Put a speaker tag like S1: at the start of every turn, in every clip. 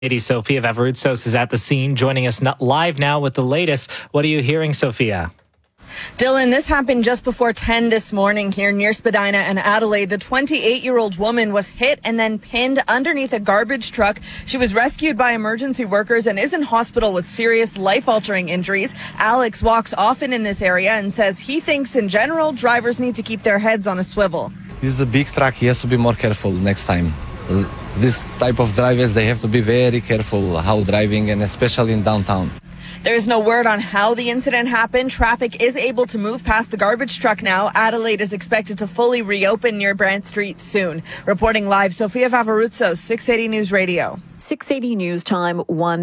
S1: Sofia Vavaroutsos is at the scene, joining us live now with the latest. What are you hearing, Sofia?
S2: Dylan, this happened just before 10 this morning here near Spadina and Adelaide. The 28-year-old woman was hit and then pinned underneath a garbage truck. She was rescued by emergency workers and is in hospital with serious life-altering injuries. Alex walks often in this area and says he thinks in general drivers need to keep their heads on a swivel.
S3: This is a big truck. He has to be more careful next time. This type of drivers, they have to be very careful how driving, and especially in downtown.
S2: There is no word on how the incident happened. Traffic is able to move past the garbage truck now. Adelaide is expected to fully reopen near Brant Street soon. Reporting live, Sofia Vavaroutsos, 680 News Radio.
S4: 680 News Time,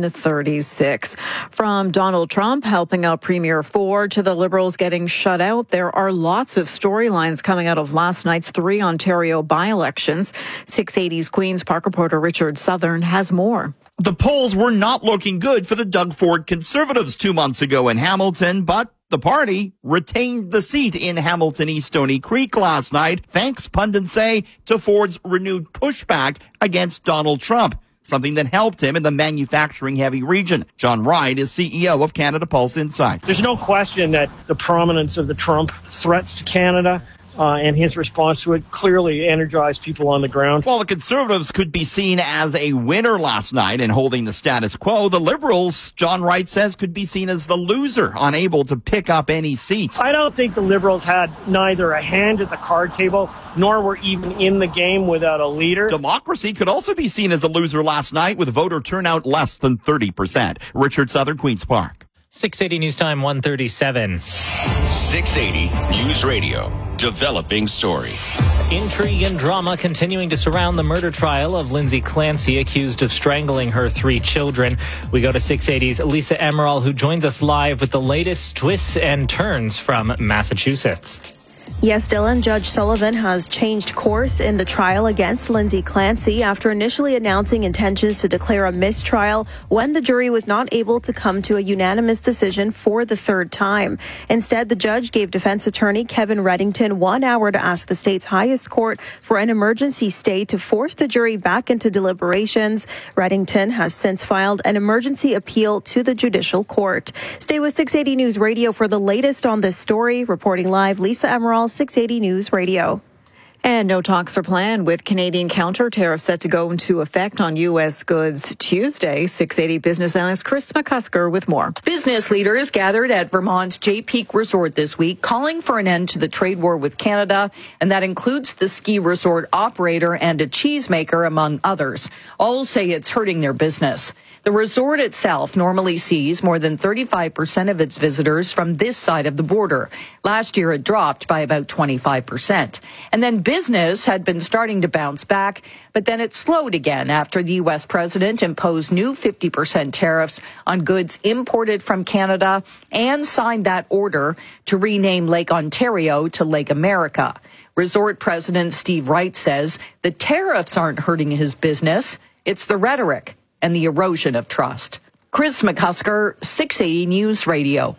S4: 1:36. From Donald Trump helping out Premier Ford to the Liberals getting shut out, there are lots of storylines coming out of last night's 3 Ontario by-elections. 680's Queen's Park reporter Richard Southern has more.
S5: The polls were not looking good for the Doug Ford Conservatives 2 months ago in Hamilton, but the party retained the seat in Hamilton East Stony Creek last night, thanks, pundits say, to Ford's renewed pushback against Donald Trump, something that helped him in the manufacturing-heavy region. John Wright is CEO of Canada Pulse Insights.
S6: There's no question that the prominence of the Trump threats to Canada and his response to it clearly energized people on the ground.
S5: While the Conservatives could be seen as a winner last night in holding the status quo, the Liberals, John Wright says, could be seen as the loser, unable to pick up any seats.
S6: I don't think the Liberals had neither a hand at the card table, nor were even in the game without a leader.
S5: Democracy could also be seen as a loser last night, with voter turnout less than 30%. Richard Southern, Queen's Park.
S1: 680 News Time, 1:37.
S7: 680 News Radio. Developing story.
S1: Intrigue and drama continuing to surround the murder trial of Lindsay Clancy, accused of strangling her 3 children. We go to 680's Lisa Emerald, who joins us live with the latest twists and turns from Massachusetts.
S8: Yes, Dylan, Judge Sullivan has changed course in the trial against Lindsay Clancy after initially announcing intentions to declare a mistrial when the jury was not able to come to a unanimous decision for the 3rd time. Instead, the judge gave defense attorney Kevin Reddington 1 hour to ask the state's highest court for an emergency stay to force the jury back into deliberations. Reddington has since filed an emergency appeal to the judicial court. Stay with 680 News Radio for the latest on this story. Reporting live, Lisa Emerald, 680 News Radio.
S4: And no talks are planned with Canadian counter tariffs set to go into effect on U.S. goods Tuesday. 680 business analyst Chris McCusker with more.
S9: Business leaders gathered at Vermont's Jay Peak Resort this week, calling for an end to the trade war with Canada, and that includes the ski resort operator and a cheesemaker, among others. All say it's hurting their business. The resort itself normally sees more than 35% of its visitors from this side of the border. Last year, it dropped by about 25%. And then business had been starting to bounce back, but then it slowed again after the U.S. president imposed new 50% tariffs on goods imported from Canada and signed that order to rename Lake Ontario to Lake America. Resort President Steve Wright says the tariffs aren't hurting his business. It's the rhetoric and the erosion of trust. Chris McCusker, 680 News Radio.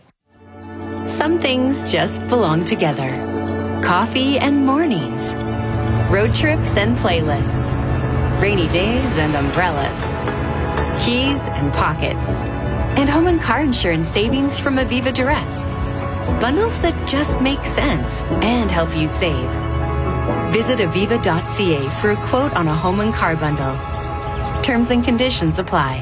S10: Some things just belong together. Coffee and mornings. Road trips and playlists. Rainy days and umbrellas. Keys and pockets. And home and car insurance savings from Aviva Direct. Bundles that just make sense and help you save. Visit aviva.ca for a quote on a home and car bundle. Terms and conditions apply.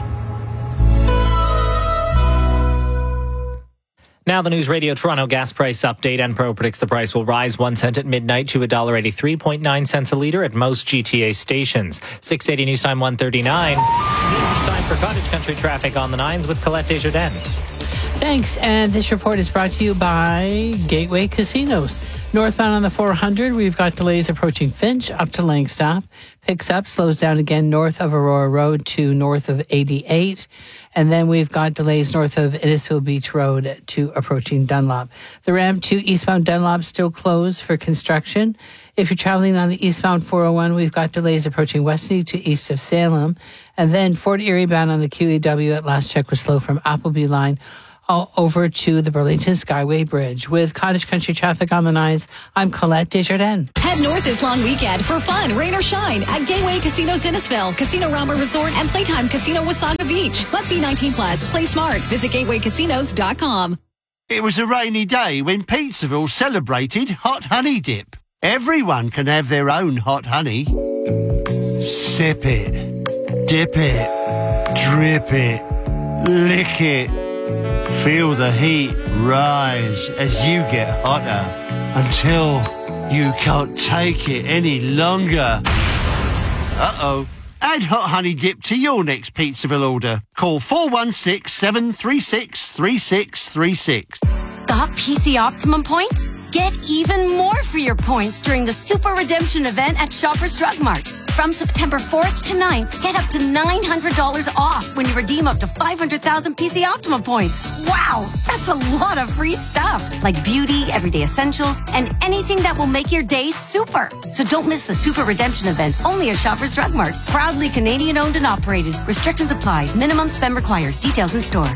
S1: Now the News Radio Toronto gas price update. Enpro predicts the price will rise 1 cent at midnight to $1.83.9 a litre at most GTA stations. 680 News Time, 1:39. News time for Cottage Country traffic on the 9s with Colette Desjardins.
S11: Thanks, and this report is brought to you by Gateway Casinos. Northbound on the 400, we've got delays approaching Finch up to Langstaff. Picks up, slows down again north of Aurora Road to north of 88. And then we've got delays north of Innisfil Beach Road to approaching Dunlop. The ramp to eastbound Dunlop still closed for construction. If you're traveling on the eastbound 401, we've got delays approaching Westney to east of Salem. And then Fort Erie bound on the QEW at last check was slow from Appleby Line over to the Burlington Skyway Bridge. With Cottage Country traffic on the 9s, I'm Colette Desjardins.
S12: Head north this long weekend for fun, rain or shine at Gateway Casino Innisfil, Casino Rama Resort, and Playtime Casino Wasaga Beach. Must be 19 plus. Play smart. Visit gatewaycasinos.com.
S13: It was a rainy day when Pizzaville celebrated Hot Honey Dip. Everyone can have their own hot honey. Sip it, dip it, drip it, lick it. Feel the heat rise as you get hotter until you can't take it any longer. Uh-oh. Add Hot Honey Dip to your next Pizzaville order. Call 416-736-3636.
S14: Got PC Optimum points? Get even more for your points during the Super Redemption event at Shoppers Drug Mart. From September 4th to 9th, get up to $900 off when you redeem up to 500,000 PC Optimum points. Wow, that's a lot of free stuff, like beauty, everyday essentials, and anything that will make your day super. So don't miss the Super Redemption event, only at Shoppers Drug Mart. Proudly Canadian owned and operated. Restrictions apply. Minimum spend required. Details in store.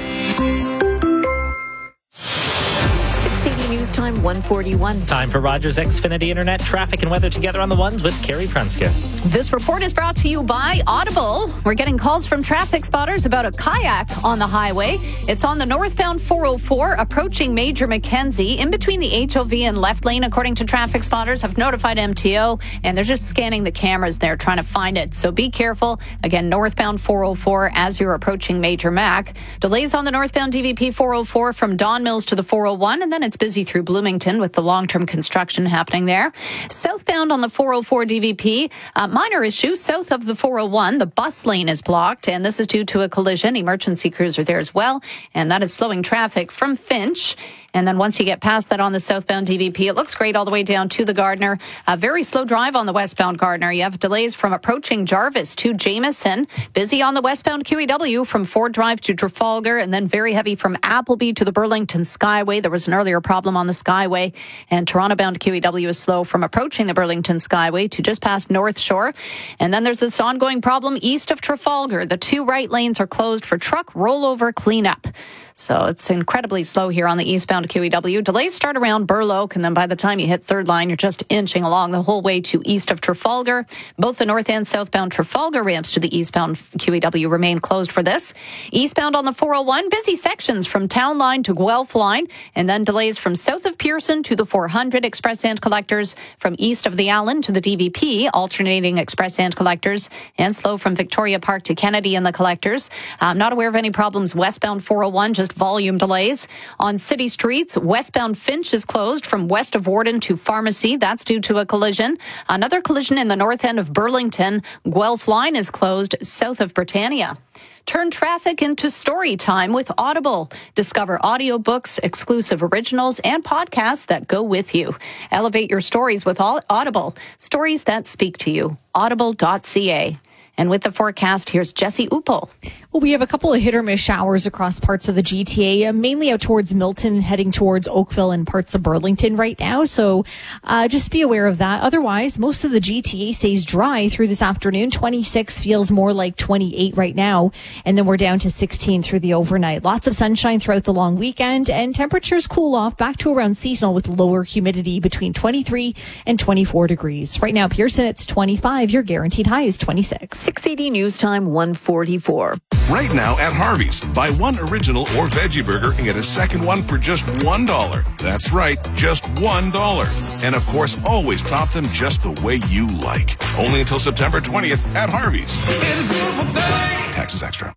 S4: News time 1:41.
S1: Time for Rogers Xfinity Internet traffic and weather together on the ones with Carrie Prunskis.
S9: This report is brought to you by Audible. We're getting calls from traffic spotters about a kayak on the highway. It's on the northbound 404 approaching Major Mackenzie in between the HOV and left lane, according to traffic spotters. Have notified MTO and they're just scanning the cameras there trying to find it. So be careful. Again, northbound 404 as you're approaching Major Mac. Delays on the northbound DVP 404 from Don Mills to the 401, and then it's busy through Bloomington with the long-term construction happening there. Southbound on the 404 DVP, minor issue south of the 401. The bus lane is blocked, and this is due to a collision. Emergency crews are there as well, and that is slowing traffic from Finch. And then once you get past that on the southbound DVP, it looks great all the way down to the Gardner. A very slow drive on the westbound Gardner. You have delays from approaching Jarvis to Jameson. Busy on the westbound QEW from Ford Drive to Trafalgar, and then very heavy from Appleby to the Burlington Skyway. There was an earlier problem on the Skyway, and Toronto-bound QEW is slow from approaching the Burlington Skyway to just past North Shore. And then there's this ongoing problem east of Trafalgar. The two right lanes are closed for truck rollover cleanup. So it's incredibly slow here on the eastbound QEW. Delays start around Burloak, and then by the time you hit third line, you're just inching along the whole way to east of Trafalgar. Both the north and southbound Trafalgar ramps to the eastbound QEW remain closed for this. Eastbound on the 401, busy sections from Town Line to Guelph Line, and then delays from south of Pearson to the 400 express and collectors, from east of the Allen to the DVP, alternating express and collectors, and slow from Victoria Park to Kennedy and the collectors. I'm not aware of any problems westbound 401, just volume delays. On city streets, westbound Finch is closed from west of Warden to Pharmacy. That's due to a collision. Another collision in the north end of Burlington. Guelph Line is closed south of Britannia. Turn traffic into story time with Audible. Discover audiobooks, exclusive originals, and podcasts that go with you. Elevate your stories with Audible. Stories that speak to you. Audible.ca. And with the forecast, here's Jesse Uppel.
S15: Well, we have a couple of hit or miss showers across parts of the GTA, mainly out towards Milton, heading towards Oakville and parts of Burlington right now. So just be aware of that. Otherwise, most of the GTA stays dry through this afternoon. 26 feels more like 28 right now. And then we're down to 16 through the overnight. Lots of sunshine throughout the long weekend, and temperatures cool off back to around seasonal with lower humidity between 23 and 24 degrees. Right now, Pearson, it's 25. Your guaranteed high is 26.
S4: 680 News Time 1:44.
S16: Right now at Harvey's, buy one original or veggie burger and get a second one for just $1. That's right, just $1. And of course, always top them just the way you like. Only until September 20th at Harvey's. Taxes extra.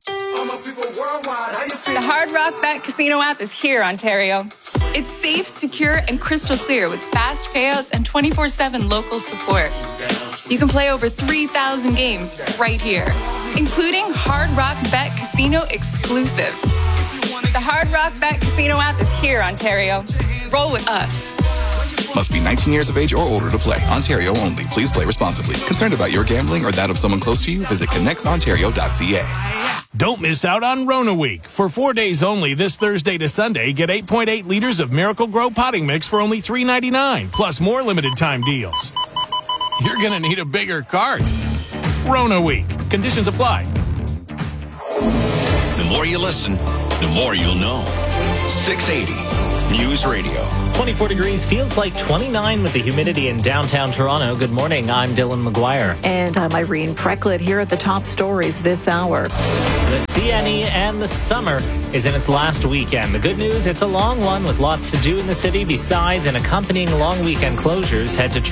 S17: The Hard Rock Bet Casino app is here, Ontario. It's safe, secure, and crystal clear with fast payouts and 24/7 local support. You can play over 3,000 games right here, including Hard Rock Bet Casino exclusives. The Hard Rock Bet Casino app is here, Ontario. Roll with us.
S18: Must be 19 years of age or older to play. Ontario only. Please play responsibly. Concerned about your gambling or that of someone close to you? Visit connectsontario.ca.
S19: Don't miss out on Rona Week. For 4 days only, this Thursday to Sunday, get 8.8 liters of Miracle Grow potting mix for only $3.99, plus more limited time deals. You're going to need a bigger cart. Rona Week. Conditions apply.
S7: The more you listen, the more you'll know. 680 News Radio.
S1: 24 degrees, feels like 29 with the humidity in downtown Toronto. Good morning, I'm Dylan McGuire.
S4: And I'm Irene Precklett here at the top stories this hour.
S1: The CNE and the summer is in its last weekend. The good news, it's a long one with lots to do in the city. Besides and accompanying long weekend closures, head to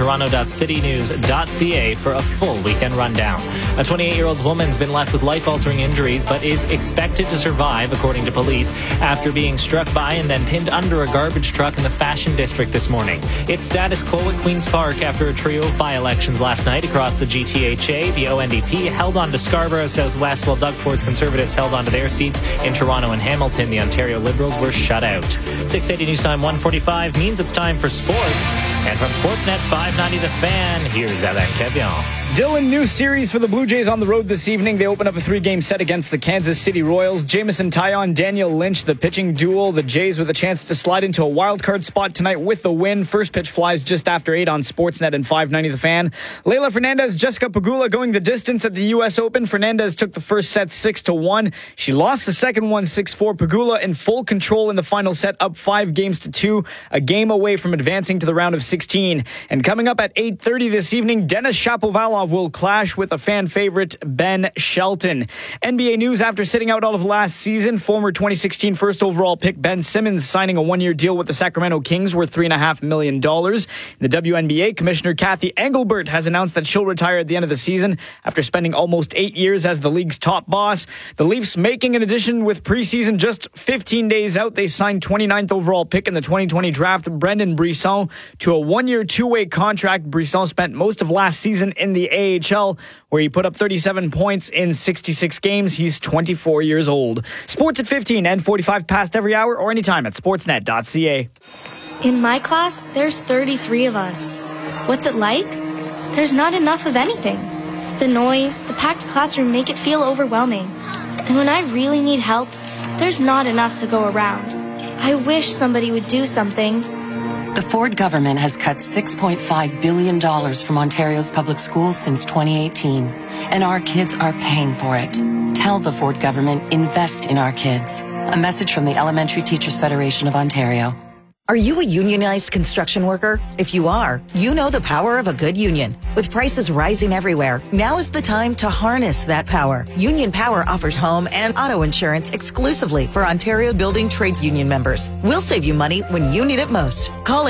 S1: toronto.citynews.ca for a full weekend rundown. A 28-year-old woman's been left with life-altering injuries but is expected to survive, according to police, after being struck by and then pinned under a garbage truck in the Fashion District this morning. It's status quo at Queen's Park after a trio of by-elections last night across the GTHA. The ONDP held on to Scarborough Southwest, while Doug Ford's Conservatives held on to their seats in Toronto and Hamilton. The Ontario Liberals were shut out. 680 News Time 1:45 means it's time for sports. And from Sportsnet 590 The Fan, here's Alain Cavion.
S20: Dylan, new series for the Blue Jays on the road this evening. They open up a 3-game set against the Kansas City Royals. Jamison Taillon, Daniel Lynch, the pitching duel. The Jays with a chance to slide into a wild card spot tonight with the win. First pitch flies just after 8 on Sportsnet and 590 The Fan. Leylah Fernandez, Jessica Pegula going the distance at the U.S. Open. Fernandez took the first set 6-1. She lost the second one 6-4. Pegula in full control in the final set, up 5-2, a game away from advancing to the round of 16. And coming up at 8:30 this evening, Denis Shapovalov will clash with a fan favorite, Ben Shelton. NBA news: after sitting out all of last season, former 2016 first overall pick Ben Simmons signing a 1-year deal with the Sacramento Kings worth $3.5 million. The WNBA Commissioner Kathy Engelbert has announced that she'll retire at the end of the season after spending almost 8 years as the league's top boss. The Leafs making an addition with preseason just 15 days out. They signed 29th overall pick in the 2020 draft, Brendan Brisson, to a 1-year, 2-way contract. Brisson spent most of last season in the AHL, where he put up 37 points in 66 games. He's 24 years old. Sports at 15 and 45 past every hour or anytime at sportsnet.ca.
S21: In my class, there's 33 of us. What's it like? There's not enough of anything. The noise, the packed classroom make it feel overwhelming. And when I really need help, there's not enough to go around. I wish somebody would do something.
S22: The Ford government has cut $6.5 billion from Ontario's public schools since 2018, and our kids are paying for it. Tell the Ford government, invest in our kids. A message from the Elementary Teachers Federation of Ontario.
S23: Are you a unionized construction worker? If you are, you know the power of a good union. With prices rising everywhere, now is the time to harness that power. Union Power offers home and auto insurance exclusively for Ontario Building Trades Union members. We'll save you money when you need it most. Call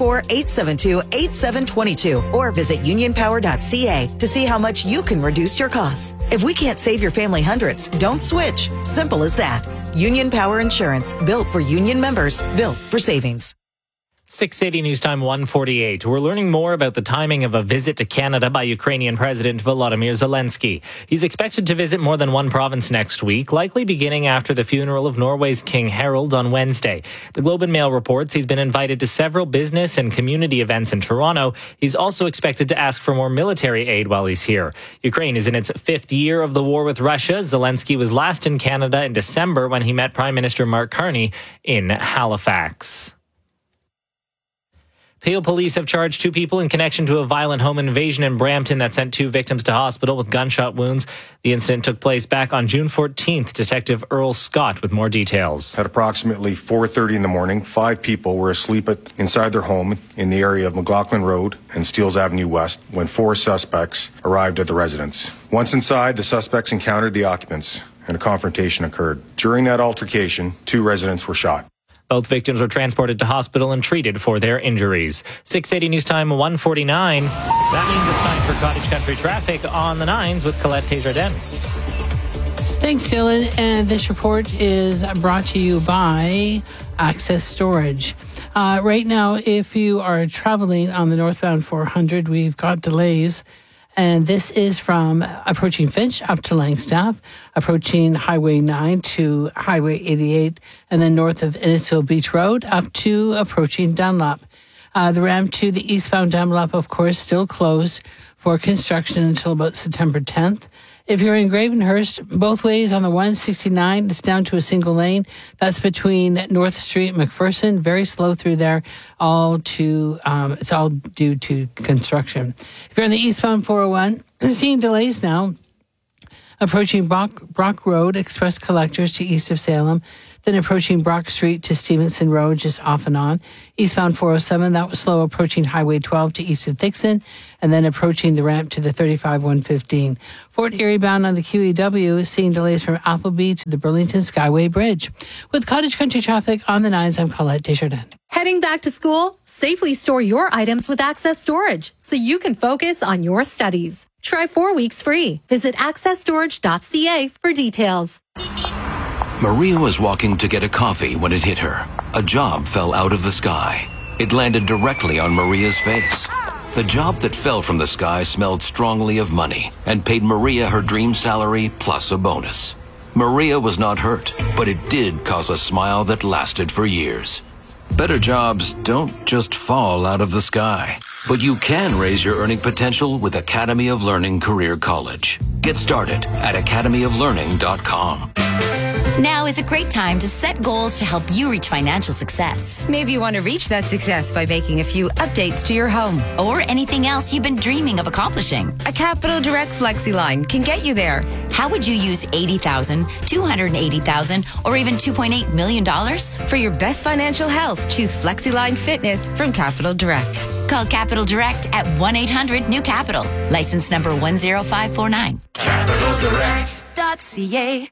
S23: 844-872-8722 or visit unionpower.ca to see how much you can reduce your costs. If we can't save your family hundreds, don't switch. Simple as that. Union Power Insurance, built for union members, built for savings.
S1: 680 News Time 1:48. We're learning more about the timing of a visit to Canada by Ukrainian President Volodymyr Zelensky. He's expected to visit more than one province next week, likely beginning after the funeral of Norway's King Harald on Wednesday. The Globe and Mail reports he's been invited to several business and community events in Toronto. He's also expected to ask for more military aid while he's here. Ukraine is in its 5th year of the war with Russia. Zelensky was last in Canada in December when he met Prime Minister Mark Carney in Halifax. Peel police have charged 2 people in connection to a violent home invasion in Brampton that sent 2 victims to hospital with gunshot wounds. The incident took place back on June 14th. Detective Earl Scott with more details.
S24: At approximately 4:30 in the morning, 5 people were asleep inside their home in the area of McLaughlin Road and Steeles Avenue West when 4 suspects arrived at the residence. Once inside, the suspects encountered the occupants and a confrontation occurred. During that altercation, 2 residents were shot.
S1: Both victims were transported to hospital and treated for their injuries. 680 News Time 1:49. That means it's time for Cottage Country Traffic on the 9s with Colette Desjardins.
S11: Thanks, Dylan. And this report is brought to you by Access Storage. Right now, if you are traveling on the northbound 400, we've got delays. And this is from approaching Finch up to Langstaff, approaching Highway 9 to Highway 88, and then north of Innisfil Beach Road up to approaching Dunlop. The ramp to the eastbound Dunlop, of course, still closed for construction until about September 10th. If you're in Gravenhurst, both ways on the 169, it's down to a single lane. That's between North Street and McPherson. Very slow through there. It's all due to construction. If you're on the eastbound 401, seeing delays now Approaching Brock Road, express collectors to east of Salem. Then approaching Brock Street to Stevenson Road, just off and on. Eastbound 407, that was slow approaching Highway 12 to east of Dixon, and then approaching the ramp to the 35-115. Fort Erie bound on the QEW is seeing delays from Appleby to the Burlington Skyway Bridge. With Cottage Country traffic on the 9s, I'm Colette Desjardins.
S2: Heading back to school? Safely store your items with Access Storage so you can focus on your studies. Try 4 weeks free. Visit accessstorage.ca for details.
S3: Maria was walking to get a coffee when it hit her. A job fell out of the sky. It landed directly on Maria's face. The job that fell from the sky smelled strongly of money and paid Maria her dream salary plus a bonus. Maria was not hurt, but it did cause a smile that lasted for years. Better jobs don't just fall out of the sky, but you can raise your earning potential with Academy of Learning Career College. Get started at academyoflearning.com.
S5: Now is a great time to set goals to help you reach financial success. Maybe you want to reach that success by making a few updates to your home or anything else you've been dreaming of accomplishing. A Capital Direct FlexiLine can get you there. How would you use $80,000, $280,000, or even $2.8 million? For your best financial health, choose FlexiLine Fitness from Capital Direct. Call Capital Direct at 1-800-NEW-CAPITAL. License number 10549.
S12: CapitalDirect.ca.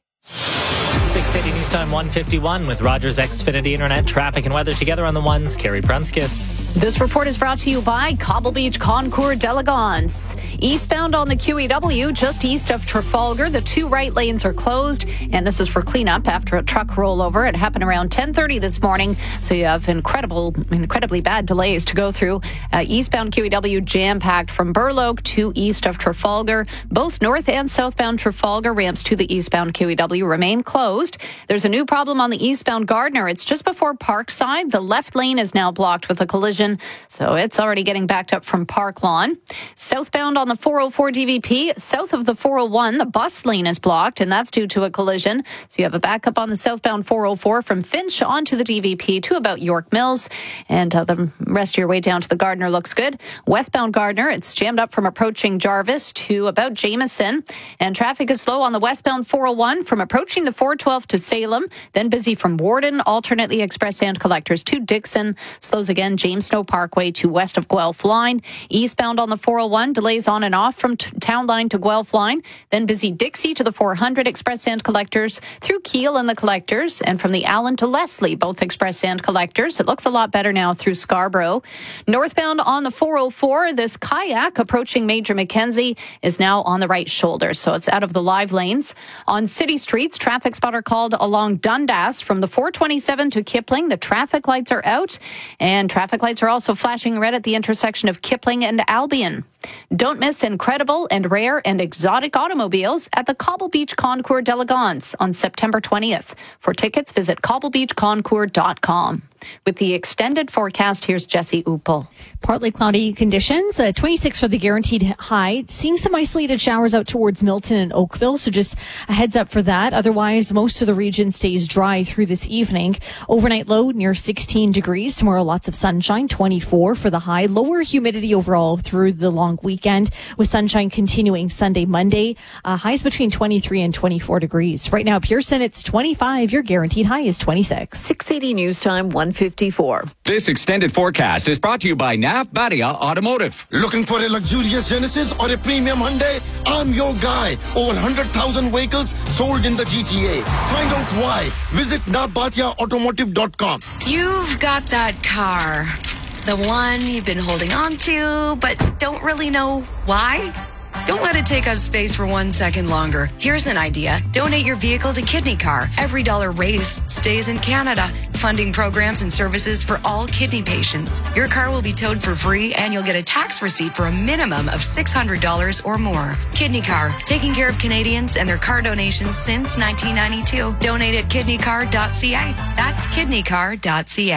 S1: 680 News Time 151 with Rogers Xfinity Internet traffic and weather together on the ones. Carrie Prunskis.
S9: This report is brought to you by Cobble Beach Concours d'Elegance. Eastbound on the QEW, just east of Trafalgar, the two right lanes are closed, and this is for cleanup after a truck rollover. It happened around 10:30 this morning, so you have incredibly bad delays to go through. Eastbound QEW jam-packed from Burloak to east of Trafalgar. Both north and southbound Trafalgar ramps to the eastbound QEW remain closed. There's a new problem on the eastbound Gardner. It's just before Parkside. The left lane is now blocked with a collision, so it's already getting backed up from Park Lawn. Southbound on the 404 DVP, south of the 401, the bus lane is blocked, and that's due to a collision. So you have a backup on the southbound 404 from Finch onto the DVP to about York Mills, and the rest of your way down to the Gardner looks good. Westbound Gardner, it's jammed up from approaching Jarvis to about Jameson, and traffic is slow on the westbound 401 from approaching the 412 to Salem, then busy from Warden, alternately express and collectors to Dixon. Slows again, James Snow Parkway to west of Guelph Line. Eastbound on the 401, delays on and off from Town Line to Guelph Line, then busy Dixie to the 400 express and collectors, through Kiel and the collectors, and from the Allen to Leslie, both express and collectors. It looks a lot better now through Scarborough. Northbound on the 404, this kayak approaching Major Mackenzie is now on the right shoulder, so it's out of the live lanes. On city streets, traffic spotter called along Dundas from the 427 to Kipling. The traffic lights are out, and traffic lights are also flashing red at the intersection of Kipling and Albion. Don't miss incredible and rare and exotic automobiles at the Cobble Beach Concours d'Elegance on September 20th. For tickets, visit cobblebeachconcours.com. With the extended forecast, here's Jesse Uppel.
S15: Partly cloudy conditions, 26 for the guaranteed high. Seeing some isolated showers out towards Milton and Oakville, so just a heads up for that. Otherwise, most of the region stays dry through this evening. Overnight low near 16 degrees. Tomorrow, lots of sunshine, 24 for the high. Lower humidity overall through the long weekend, with sunshine continuing Sunday, Monday. Highs between 23 and 24 degrees. Right now, Pearson, it's 25. Your guaranteed high is 26.
S4: 680 News Time 154.
S6: This extended forecast is brought to you by NAF Badia Automotive.
S25: Looking for a luxurious Genesis or a premium Hyundai? I'm your guy. Over 100,000 vehicles sold in the GTA. Find out why. Visit nafbatiaautomotive.com.
S14: You've got that car. The one you've been holding on to, but don't really know why? Don't let it take up space for 1 second longer. Here's an idea. Donate your vehicle to Kidney Car. Every dollar raised stays in Canada, funding programs and services for all kidney patients. Your car will be towed for free, and you'll get a tax receipt for a minimum of $600 or more. Kidney Car, taking care of Canadians and their car donations since 1992. Donate at kidneycar.ca. That's kidneycar.ca.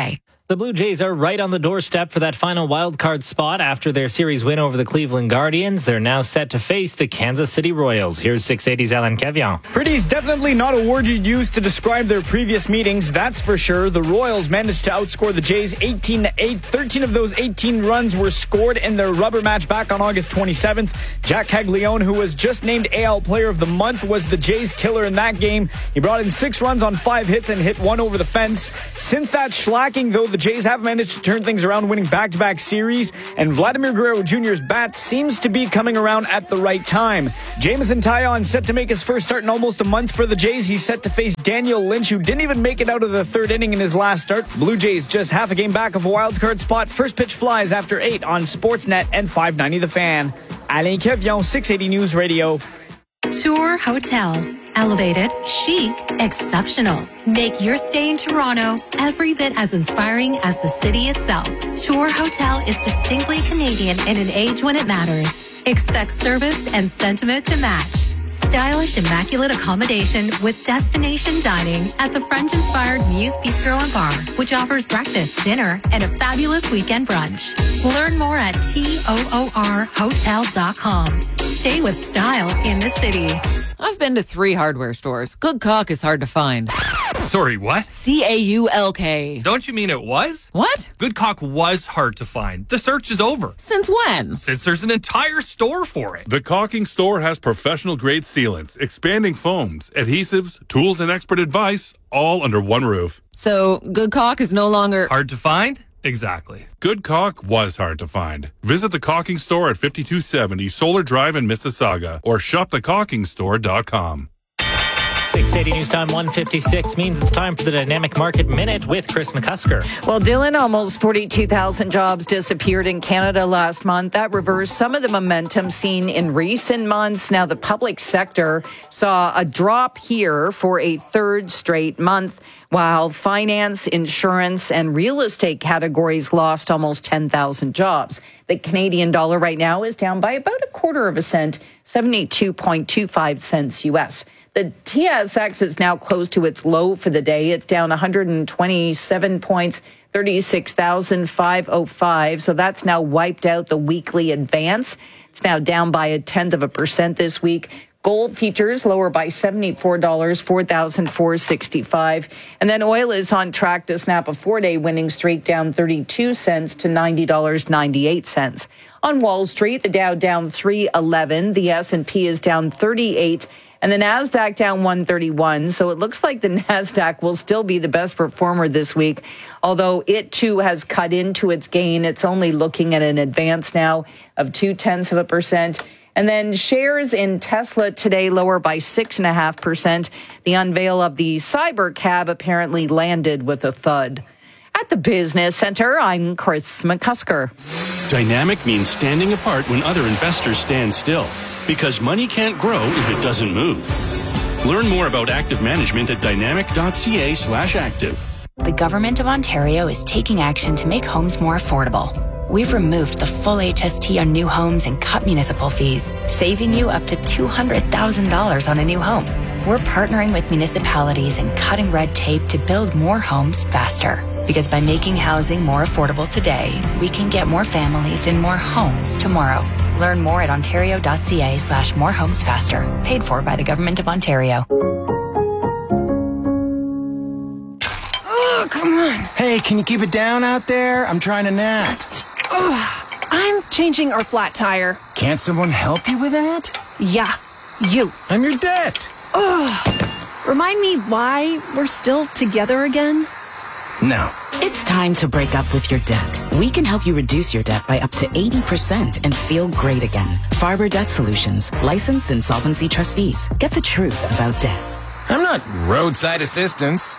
S1: The Blue Jays are right on the doorstep for that final wildcard spot after their series win over the Cleveland Guardians. They're now set to face the Kansas City Royals. Here's 680's Alan Kevian.
S20: Pretty's definitely not a word you'd use to describe their previous meetings, that's for sure. The Royals managed to outscore the Jays 18-8. 13 of those 18 runs were scored in their rubber match back on August 27th. Jack Caglione, who was just named AL Player of the Month, was the Jays' killer in that game. He brought in 6 runs on 5 hits and hit 1 over the fence. Since that shellacking, though, the Jays have managed to turn things around, winning back-to-back series, and Vladimir Guerrero Jr.'s bat seems to be coming around at the right time. Jameson Taillon set to make his first start in almost a month for the Jays. He's set to face Daniel Lynch, who didn't even make it out of the third inning in his last start. Blue Jays just half a game back of a wildcard spot. First pitch flies after 8 on Sportsnet and 590 The Fan. Alain Kevion, 680 News Radio.
S2: Tour Hotel. Elevated, chic, exceptional. Make your stay in Toronto every bit as inspiring as the city itself. Tour Hotel is distinctly Canadian in an age when it matters. Expect service and sentiment to match. Stylish, immaculate accommodation with destination dining at the French-inspired Muse Bistro and Bar, which offers breakfast, dinner, and a fabulous weekend brunch. Learn more at toorhotel.com. Stay with style in the city.
S8: I've been to 3 hardware stores. Good caulk is hard to find.
S10: Sorry, what?
S8: CAULK.
S10: Don't you mean it was?
S8: What?
S10: Good caulk was hard to find. The search is over.
S8: Since when?
S10: Since there's an entire store for it.
S13: The Caulking Store has professional-grade sealants, expanding foams, adhesives, tools, and expert advice, all under one roof.
S8: So, good caulk is no longer...
S10: hard to find? Exactly.
S13: Good caulk was hard to find. Visit the Caulking Store at 5270 Solar Drive in Mississauga or shopthecaulkingstore.com.
S1: 680 News Time 156 means it's time for the Dynamic Market Minute with Chris McCusker.
S9: Well, Dylan, almost 42,000 jobs disappeared in Canada last month. That reversed some of the momentum seen in recent months. Now, the public sector saw a drop here for a third straight month, while finance, insurance, and real estate categories lost almost 10,000 jobs. The Canadian dollar right now is down by about a quarter of a cent, 72.25 cents U.S. The TSX is now close to its low for the day. It's down 127 points, 36,505. So that's now wiped out the weekly advance. It's now down by 0.1% this week. Gold futures lower by $74, 4,465. And then oil is on track to snap a 4-day winning streak, down 32 cents to $90.98. On Wall Street, the Dow down 311. The S&P is down 38. And the NASDAQ down 131. So it looks like the NASDAQ will still be the best performer this week, although it too has cut into its gain. It's only looking at an advance now of 0.2%. And then shares in Tesla today lower by 6.5%. The unveil of the Cybercab apparently landed with a thud. At the Business Center, I'm Chris McCusker.
S16: Dynamic means standing apart when other investors stand still, because money can't grow if it doesn't move. Learn more about active management at dynamic.ca/active.
S5: The Government of Ontario is taking action to make homes more affordable. We've removed the full HST on new homes and cut municipal fees, saving you up to $200,000 on a new home. We're partnering with municipalities and cutting red tape to build more homes faster. Because by making housing more affordable today, we can get more families in more homes tomorrow. Learn more at ontario.ca/morehomesfaster. Paid for by the Government of Ontario.
S17: Oh, come on. Hey, can you keep it down out there? I'm trying to nap.
S26: I'm changing our flat tire.
S17: Can't someone help you with that?
S26: Yeah, you.
S17: I'm your debt.
S26: Remind me why we're still together again?
S17: No.
S27: It's time to break up with your debt. We can help you reduce your debt by up to 80% and feel great again. Farber Debt Solutions, licensed insolvency trustees. Get the truth about debt.
S17: I'm not roadside assistance.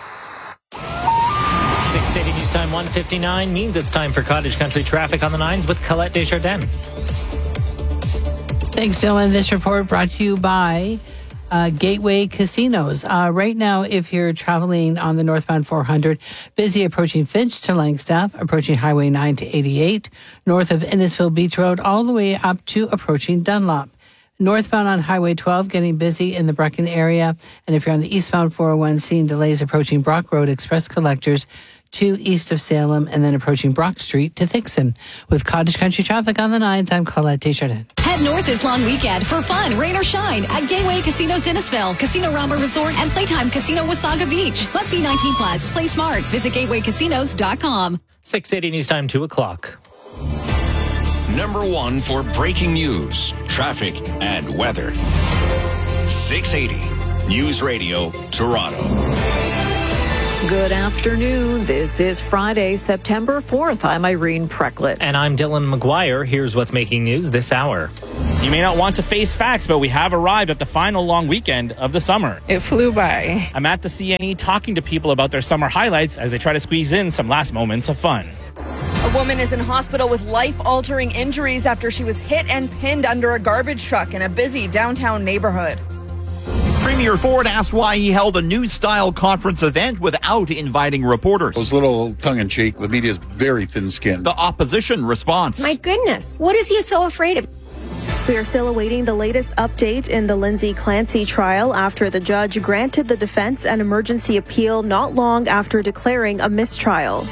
S1: 680 News Time 159 means it's time for Cottage Country traffic on the 9s with Colette Desjardins.
S11: Thanks, Dylan. This report brought to you by Gateway Casinos. Right now, if you're traveling on the northbound 400, busy approaching Finch to Langstaff, approaching Highway 9 to 88, north of Innisfil Beach Road, all the way up to approaching Dunlop. Northbound on Highway 12, getting busy in the Brecken area. And if you're on the eastbound 401, seeing delays approaching Brock Road Express Collectors to east of Salem, and then approaching Brock Street to Thixon. With Cottage Country traffic on the 9th, I'm Colette Desjardins.
S12: Head north this long weekend for fun, rain or shine at Gateway Casino Innisfil, Casino Rama Resort, and Playtime Casino Wasaga Beach. Must be 19 plus. Play smart. Visit gatewaycasinos.com.
S1: 6:80 News Time, 2 o'clock.
S6: Number 1 for breaking news, traffic, and weather. 680 News Radio, Toronto.
S4: Good afternoon. This is Friday, September 4th. I'm Irene Precklett.
S1: And I'm Dylan McGuire. Here's what's making news this hour.
S7: You may not want to face facts, but we have arrived at the final long weekend of the summer.
S18: It flew by.
S7: I'm at the CNE talking to people about their summer highlights as they try to squeeze in some last moments of fun.
S19: A woman is in hospital with life-altering injuries after she was hit and pinned under a garbage truck in a busy downtown neighborhood.
S21: Premier Ford asked why he held a news-style conference event without inviting reporters.
S22: It was a little tongue-in-cheek. The media is very thin-skinned.
S21: The opposition response.
S23: My goodness, what is he so afraid of?
S24: We are still awaiting the latest update in the Lindsay Clancy trial after the judge granted the defense an emergency appeal not long after declaring a mistrial.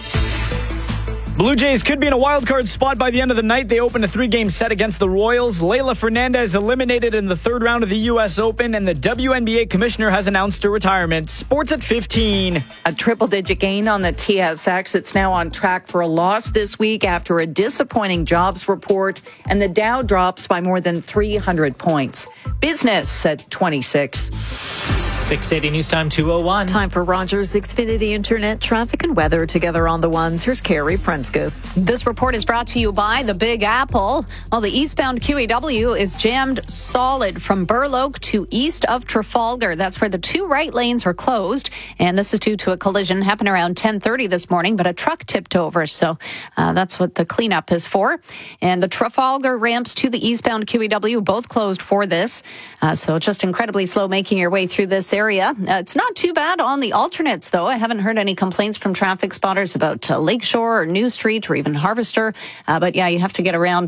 S20: Blue Jays could be in a wild card spot by the end of the night. They opened a 3-game set against the Royals. Leila Fernandez eliminated in the third round of the U.S. Open, and the WNBA commissioner has announced her retirement. Sports at 15.
S9: A triple-digit gain on the TSX. It's now on track for a loss this week after a disappointing jobs report, and the Dow drops by more than 300 points. Business at 26.
S1: 680 News Time, 2:01.
S4: Time for Rogers Xfinity Internet traffic and weather together on the ones. Here's Carrie Prenskus.
S28: This report is brought to you by the Big Apple. Well, the eastbound QEW is jammed solid from Burloak to east of Trafalgar. That's where the 2 right lanes are closed. And this is due to a collision happened around 10:30 this morning, but a truck tipped over. So that's what the cleanup is for. And the Trafalgar ramps to the eastbound QEW both closed for this. So just incredibly slow making your way through this area. It's not too bad on the alternates, though. I haven't heard any complaints from traffic spotters about Lakeshore or New Street or even Harvester. But yeah, you have to get around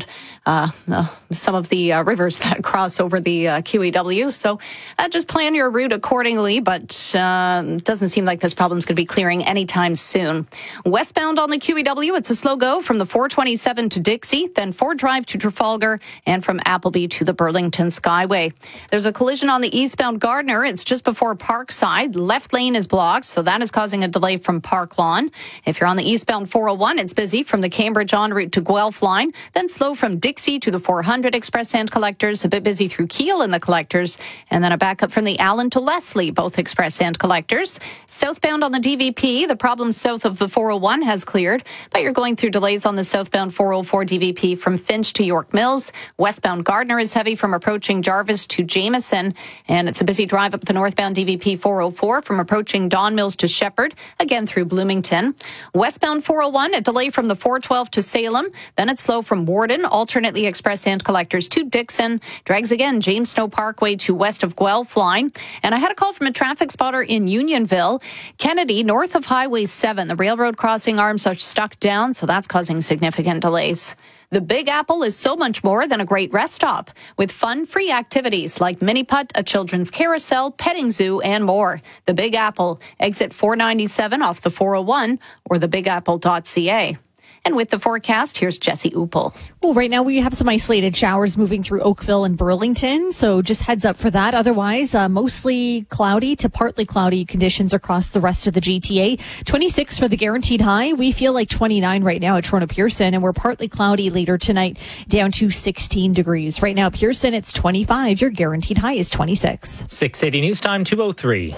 S28: some of the rivers that cross over the QEW. So just plan your route accordingly, but it doesn't seem like this problem's going to be clearing anytime soon. Westbound on the QEW, it's a slow go from the 427 to Dixie, then Ford Drive to Trafalgar, and from Appleby to the Burlington Skyway. There's a collision on the eastbound Gardner. It's just before Parkside. Left lane is blocked, so that is causing a delay from Park Lawn. If you're on the eastbound 401, it's busy from the Cambridge en route to Guelph line, then slow from Dixie to the 400 Express and Collectors, a bit busy through Keele in the Collectors, and then a backup from the Allen to Leslie, both Express and Collectors. Southbound on the DVP, the problem south of the 401 has cleared, but you're going through delays on the southbound 404 DVP from Finch to York Mills. Westbound Gardner is heavy from approaching Jarvis to Jameson, and it's a busy drive up the northbound DVP 404 from approaching Don Mills to Shepherd, again through Bloomington. Westbound 401, a delay from the 412 to Salem, then it's slow from Warden, alternately Express and Collectors to Dixon, drags again James Snow Parkway to west of Guelph line. And I had a call from a traffic spotter in Unionville. Kennedy, north of Highway 7, the railroad crossing arms are stuck down, so that's causing significant delays. The Big Apple is so much more than a great rest stop, with fun, free activities like mini putt, a children's carousel, petting zoo, and more. The Big Apple, exit 497 off the 401 or thebigapple.ca. And with the forecast, here's Jesse Uppel.
S15: Well, right now we have some isolated showers moving through Oakville and Burlington, so just heads up for that. Otherwise, mostly cloudy to partly cloudy conditions across the rest of the GTA. 26 for the guaranteed high. We feel like 29 right now at Toronto Pearson, and we're partly cloudy later tonight, down to 16 degrees. Right now, Pearson, it's 25. Your guaranteed high is 26.
S1: 680 News Time, 2:03.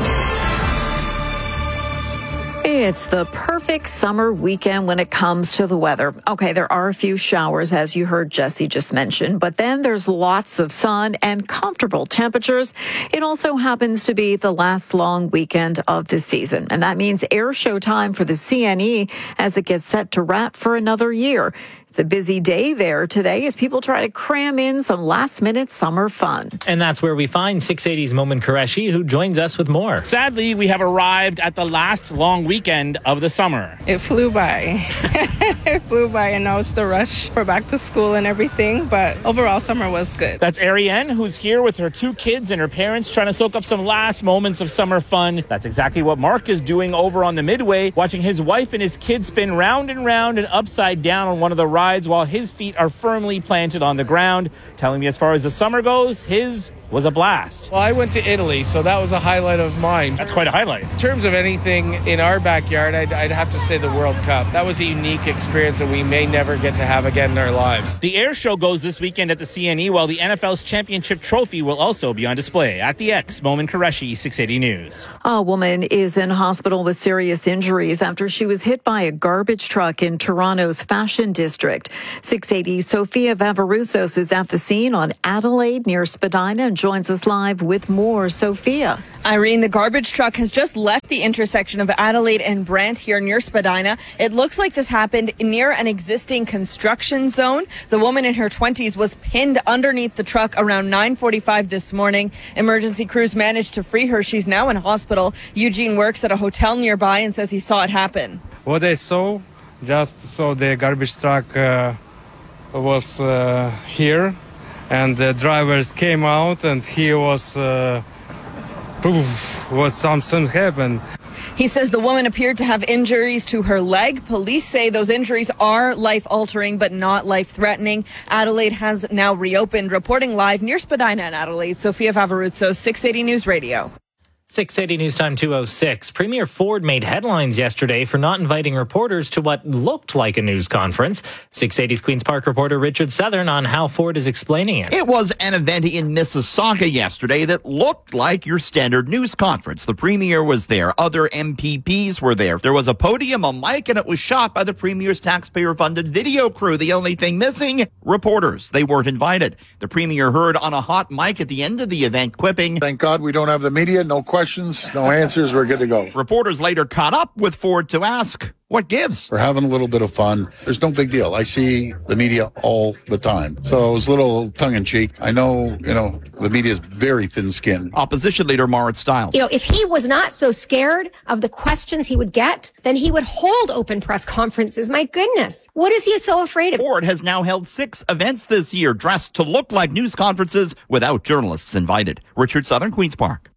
S4: It's the perfect summer weekend when it comes to the weather. Okay, there are a few showers, as you heard Jesse just mention, but then there's lots of sun and comfortable temperatures. It also happens to be the last long weekend of the season, and that means air show time for the CNE as it gets set to wrap for another year. It's a busy day there today as people try to cram in some last-minute summer fun.
S1: And that's where we find 680's Momin Qureshi, who joins us with more.
S7: Sadly, we have arrived at the last long weekend of the summer.
S2: It flew by. It flew by, and now it's the rush for back to school and everything, but overall summer was good.
S7: That's Ariane, who's here with her 2 kids and her parents trying to soak up some last moments of summer fun. That's exactly what Mark is doing over on the Midway, watching his wife and his kids spin round and round and upside down on one of the rides while his feet are firmly planted on the ground. Telling me as far as the summer goes, his was a blast.
S3: Well, I went to Italy, so that was a highlight of mine.
S7: That's quite a highlight.
S3: In terms of anything in our backyard, I'd have to say the World Cup. That was a unique experience that we may never get to have again in our lives.
S7: The air show goes this weekend at the CNE, while the NFL's championship trophy will also be on display at the X. Momin Qureshi, 680 News.
S4: A woman is in hospital with serious injuries after she was hit by a garbage truck in Toronto's Fashion District. 680 Sophia Vavaroussos is at the scene on Adelaide near Spadina and joins us live with more. Sophia.
S19: Irene, the garbage truck has just left the intersection of Adelaide and Brant here near Spadina. It looks like this happened near an existing construction zone. The woman in her 20s was pinned underneath the truck around 9:45 this morning. Emergency crews managed to free her. She's now in hospital. Eugene works at a hotel nearby and says he saw it happen.
S8: What I saw, just saw the garbage truck was here, and the drivers came out, and he was what something happened.
S19: He says the woman appeared to have injuries to her leg. Police say those injuries are life-altering but not life-threatening. Adelaide has now reopened. Reporting live near Spadina in Adelaide, Sophia Vavaroussos, 680 News Radio.
S1: 680 News Time 206. Premier Ford made headlines yesterday for not inviting reporters to what looked like a news conference. 680's Queen's Park reporter Richard Southern on how Ford is explaining it.
S21: It was an event in Mississauga yesterday that looked like your standard news conference. The Premier was there. Other MPPs were there. There was a podium, a mic, and it was shot by the Premier's taxpayer-funded video crew. The only thing missing, reporters. They weren't invited. The Premier heard on a hot mic at the end of the event, quipping,
S22: "Thank God we don't have the media. No questions, no answers. We're good to go."
S21: Reporters later caught up with Ford to ask, what gives?
S22: We're having a little bit of fun. There's no big deal. I see the media all the time. So it was a little tongue-in-cheek. I know, the media is very thin-skinned.
S21: Opposition leader Marit Stiles.
S23: If he was not so scared of the questions he would get, then he would hold open press conferences. My goodness. What is he so afraid of?
S21: Ford has now held 6 events this year dressed to look like news conferences without journalists invited. Richard Southern, Queen's Park.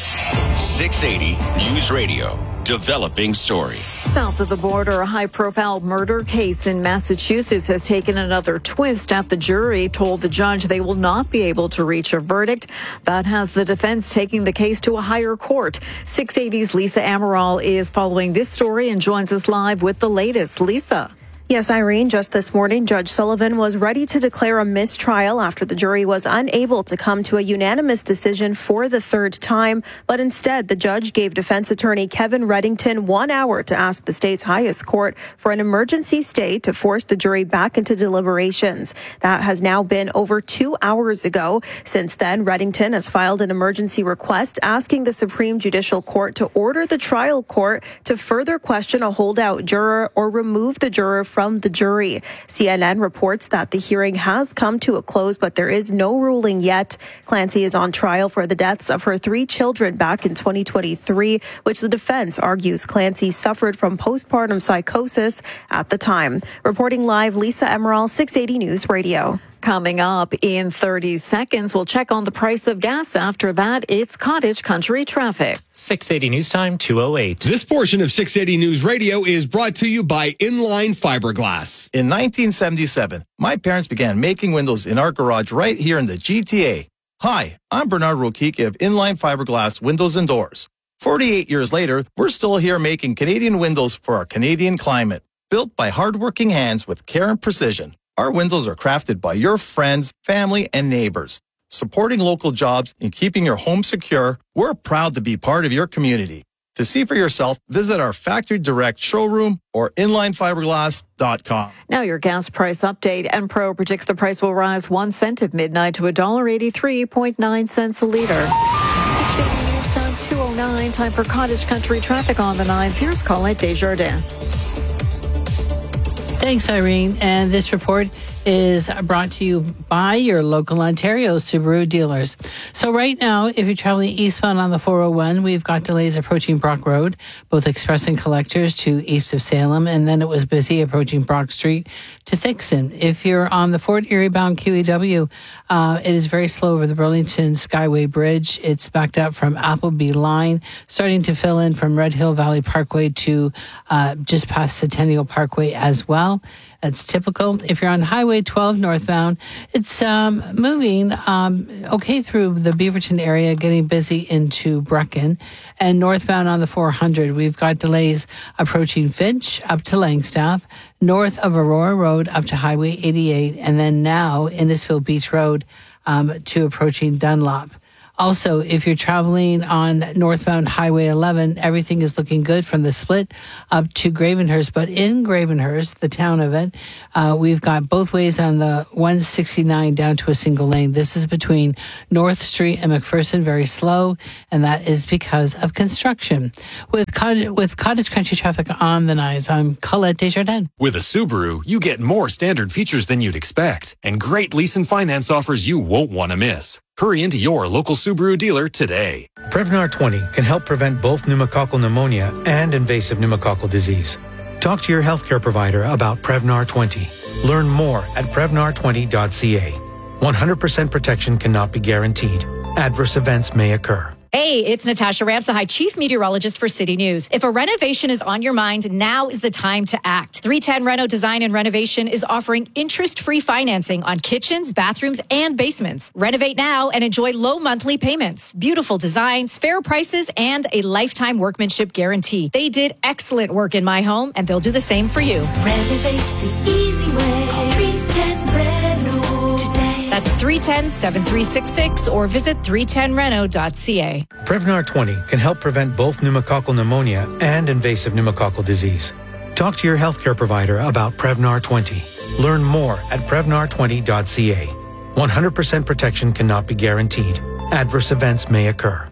S10: 680 News Radio. Developing story.
S4: South of the border, a high-profile murder case in Massachusetts has taken another twist after the jury told the judge they will not be able to reach a verdict. That has the defense taking the case to a higher court. 680's Lisa Amaral is following this story and joins us live with the latest. Lisa.
S24: Yes, Irene, just this morning, Judge Sullivan was ready to declare a mistrial after the jury was unable to come to a unanimous decision for the third time. But instead, the judge gave defense attorney Kevin Reddington 1 hour to ask the state's highest court for an emergency stay to force the jury back into deliberations. That has now been over 2 hours ago. Since then, Reddington has filed an emergency request asking the Supreme Judicial Court to order the trial court to further question a holdout juror or remove the juror from the jury. CNN reports that the hearing has come to a close, but there is no ruling yet. Clancy is on trial for the deaths of her 3 children back in 2023, which the defense argues Clancy suffered from postpartum psychosis at the time. Reporting live, Lisa Emerald, 680 News Radio.
S4: Coming up in 30 seconds, we'll check on the price of gas. After that, it's Cottage Country traffic.
S1: 680 News Time 208.
S13: This portion of 680 News Radio is brought to you by Inline Fiberglass.
S14: In 1977, my parents began making windows in our garage right here in the GTA. Hi, I'm Bernard Rokicki of Inline Fiberglass Windows and Doors. 48 years later, we're still here making Canadian windows for our Canadian climate. Built by hardworking hands with care and precision. Our windows are crafted by your friends, family, and neighbors. Supporting local jobs and keeping your home secure, we're proud to be part of your community. To see for yourself, visit our Factory Direct showroom or inlinefiberglass.com.
S4: Now your gas price update. Enpro predicts the price will rise 1 cent at midnight to $1.83.9 cents a liter. 2:09, time for Cottage Country traffic on the 9s. Here's Colette Desjardins.
S5: Thanks, Irene. And this report is brought to you by your local Ontario Subaru dealers. So right now, if you're traveling eastbound on the 401, we've got delays approaching Brock Road, both express and collectors to east of Salem, and then it was busy approaching Brock Street to Thixon. If you're on the Fort Erie bound QEW, it is very slow over the Burlington Skyway Bridge. It's backed up from Appleby Line, starting to fill in from Red Hill Valley Parkway to just past Centennial Parkway as well. That's typical. If you're on Highway 12 northbound, it's moving okay through the Beaverton area, getting busy into Brecken. And northbound on the 400, we've got delays approaching Finch up to Langstaff, north of Aurora Road up to Highway 88, and then now Innisfil Beach Road to approaching Dunlop. Also, if you're traveling on northbound Highway 11, everything is looking good from the split up to Gravenhurst. But in Gravenhurst, the town of it, we've got both ways on the 169 down to a single lane. This is between North Street and McPherson, very slow, and that is because of construction. With Cottage Country traffic on the Nines, I'm Colette Desjardins.
S11: With a Subaru, you get more standard features than you'd expect, and great lease and finance offers you won't want to miss. Hurry into your local Subaru dealer today.
S16: Prevnar 20 can help prevent both pneumococcal pneumonia and invasive pneumococcal disease. Talk to your healthcare provider about Prevnar 20. Learn more at Prevnar20.ca. 100% protection cannot be guaranteed. Adverse events may occur.
S17: Hey, it's Natasha Ramsahai, Chief Meteorologist for City News. If a renovation is on your mind, now is the time to act. 310 Reno Design and Renovation is offering interest-free financing on kitchens, bathrooms, and basements. Renovate now and enjoy low monthly payments, beautiful designs, fair prices, and a lifetime workmanship guarantee. They did excellent work in my home, and they'll do the same for you.
S18: Renovate the easy way. Call 310 Reno today.
S17: That's 310-7366 or visit 310reno.ca.
S16: Prevnar 20 can help prevent both pneumococcal pneumonia and invasive pneumococcal disease. Talk to your healthcare provider about Prevnar 20. Learn more at Prevnar20.ca. 100% protection cannot be guaranteed. Adverse events may occur.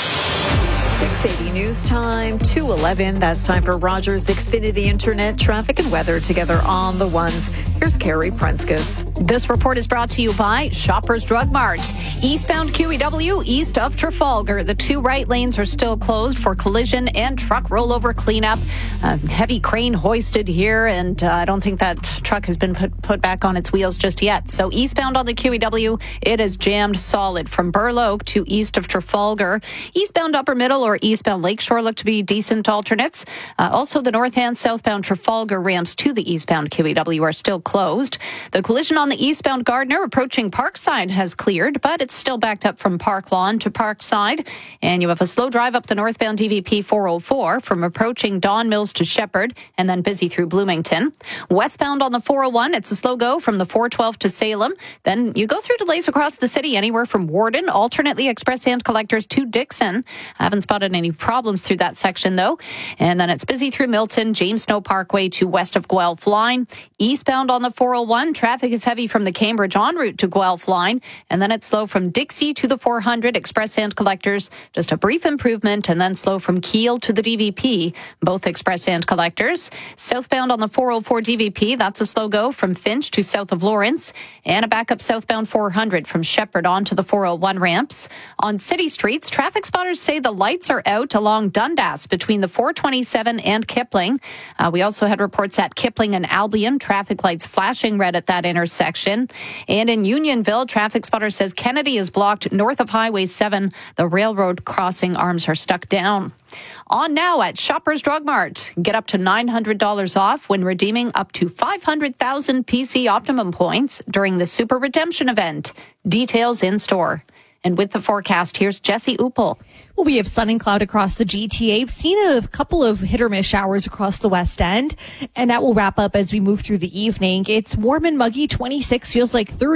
S4: 680 News Time, 2:11. That's time for Rogers Xfinity Internet traffic and weather together on the ones. Here's Carrie Prenskus.
S28: This report is brought to you by Shoppers Drug Mart. Eastbound QEW, east of Trafalgar. The two right lanes are still closed for collision and truck rollover cleanup. Heavy crane hoisted here, and I don't think that truck has been put back on its wheels just yet. So eastbound on the QEW, it is jammed solid from Burloak to east of Trafalgar. Eastbound Upper Middle or eastbound Lakeshore look to be decent alternates. Also, the north and southbound Trafalgar ramps to the eastbound QEW are still closed. The collision on the eastbound Gardner approaching Parkside has cleared, but it's still backed up from Park Lawn to Parkside. And you have a slow drive up the northbound DVP 404 from approaching Don Mills to Shepherd and then busy through Bloomington. Westbound on the 401, it's a slow go from the 412 to Salem. Then you go through delays across the city anywhere from Warden, alternately express and collectors to Dixon. I haven't spotted any problems through that section though. And then it's busy through Milton, James Snow Parkway to west of Guelph Line. Eastbound on the 401, traffic is heavy from the Cambridge en route to Guelph Line, and then it's slow from Dixie to the 400, express and collectors, just a brief improvement, and then slow from Kiel to the DVP, both express and collectors. Southbound on the 404 DVP, that's a slow go from Finch to south of Lawrence, and a backup southbound 400 from Shepherd on to the 401 ramps. On city streets, traffic spotters say the lights are out along Dundas between the 427 and Kipling. We also had reports at Kipling and Albion, traffic lights flashing red at that intersection. And in Unionville, traffic spotter says Kennedy is blocked north of Highway 7. The railroad crossing arms are stuck down. On now at Shoppers Drug Mart. Get up to $900 off when redeeming up to 500,000 PC Optimum points during the Super Redemption event. Details in store. And with the forecast, here's Jesse Uppel.
S15: Well, we have sun and cloud across the GTA. We've seen a couple of hit or miss showers across the West End, and that will wrap up as we move through the evening. It's warm and muggy, 26, feels like 30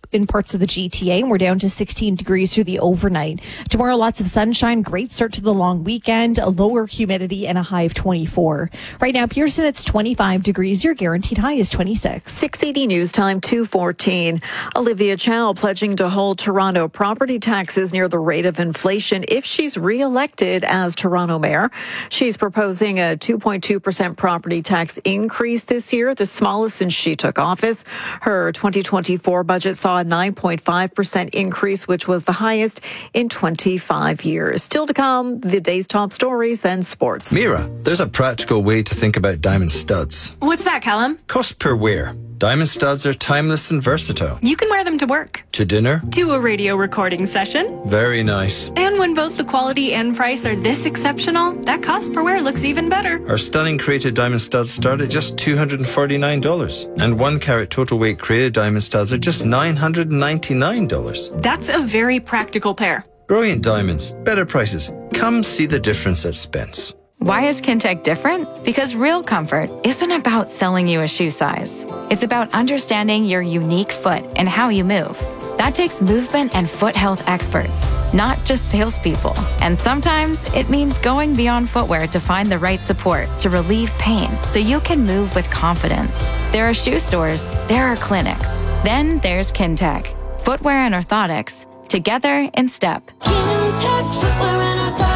S15: in parts of the GTA, and we're down to 16 degrees through the overnight. Tomorrow, lots of sunshine, great start to the long weekend, a lower humidity, and a high of 24. Right now, Pearson, it's 25 degrees. Your guaranteed high is 26.
S4: 680 News Time, 2:14. Olivia Chow pledging to hold Toronto property taxes near the rate of inflation if she's re-elected as Toronto mayor. She's proposing a 2.2% property tax increase this year, the smallest since she took office. Her 2024 budget saw a 9.5% increase, which was the highest in 25 years. Still to come, the day's top stories, then sports.
S2: Mira, there's a practical way to think about diamond studs.
S6: What's that, Callum?
S2: Cost per wear. Diamond studs are timeless and versatile.
S6: You can wear them to work.
S2: To dinner.
S6: To a radio recording session.
S2: Very nice.
S6: And when both the quality and price are this exceptional, that cost per wear looks even better.
S2: Our stunning created diamond studs start at just $249. And 1 carat total weight created diamond studs are just $999.
S6: That's a very practical pair.
S2: Brilliant diamonds, better prices. Come see the difference at Spence.
S9: Why is Kintec different? Because real comfort isn't about selling you a shoe size. It's about understanding your unique foot and how you move. That takes movement and foot health experts, not just salespeople. And sometimes it means going beyond footwear to find the right support to relieve pain so you can move with confidence. There are shoe stores, there are clinics. Then there's Kintec. Footwear and orthotics, together in step.
S18: Kintec Footwear and Orthotics.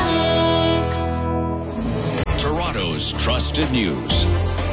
S10: Toronto's trusted news.